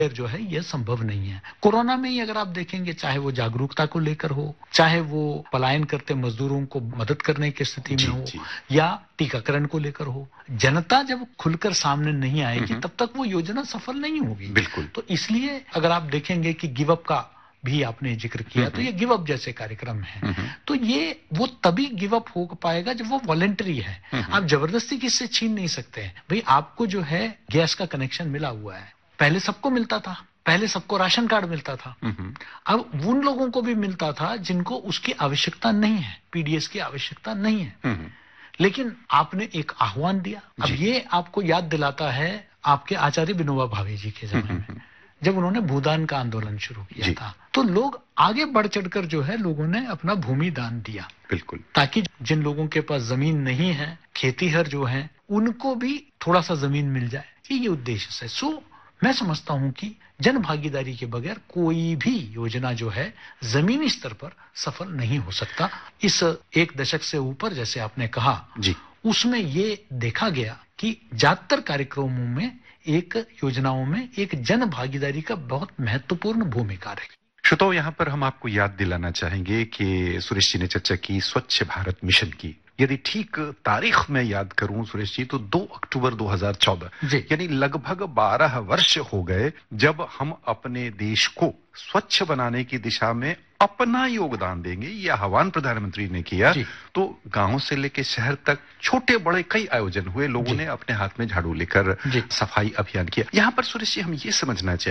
जो है ये संभव नहीं है। कोरोना में ही अगर आप देखेंगे, चाहे वो जागरूकता को लेकर हो, चाहे वो पलायन करते मजदूरों को मदद करने की स्थिति में हो, या टीकाकरण को लेकर हो, जनता जब खुलकर सामने नहीं आएगी तब तक वो योजना सफल नहीं होगी। बिल्कुल। तो इसलिए अगर आप देखेंगे कि गिव अप का भी आपने जिक्र किया, तो ये गिव अप जैसे कार्यक्रम है, तो ये वो तभी गिव अप हो पाएगा जब वो वॉलंटरी है। आप जबरदस्ती किससे छीन नहीं सकते हैं। भाई आपको जो है गैस का कनेक्शन मिला हुआ है, पहले सबको मिलता था, पहले सबको राशन कार्ड मिलता था, अब उन लोगों को भी मिलता था जिनको उसकी आवश्यकता नहीं है, पीडीएस की आवश्यकता नहीं है। लेकिन आपने एक आह्वान दिया। अब ये आपको याद दिलाता है आपके आचार्य विनोबा भावे जी के जमाने में, जब उन्होंने भूदान का आंदोलन शुरू किया था, तो लोग आगे बढ़ चढ़कर जो है लोगों ने अपना भूमि दान दिया। बिल्कुल। ताकि जिन लोगों के पास जमीन नहीं है, खेतीहर जो है, उनको भी थोड़ा सा जमीन मिल जाए, ये उद्देश्य से। सो मैं समझता हूं कि जन भागीदारी के बगैर कोई भी योजना जो है जमीनी स्तर पर सफल नहीं हो सकता। इस एक दशक से ऊपर जैसे आपने कहा, उसमें ये देखा गया कि ज्यादातर कार्यक्रमों में, एक योजनाओं में एक जन भागीदारी का बहुत महत्वपूर्ण भूमिका रही। श्रोताओं, यहाँ पर हम आपको याद दिलाना चाहेंगे कि सुरेश जी ने चर्चा की स्वच्छ भारत मिशन की। यदि ठीक तारीख में याद करूं सुरेश जी, तो 2 अक्टूबर 2014, यानी लगभग 12 वर्ष हो गए जब हम अपने देश को स्वच्छ बनाने की दिशा में अपना योगदान देंगे। यह आह्वान प्रधानमंत्री ने किया। तो गांव से लेकर शहर तक छोटे बड़े कई आयोजन हुए, लोगों ने अपने हाथ में झाड़ू लेकर सफाई अभियान किया। यहाँ पर सुरेश जी हम ये समझना चाहिए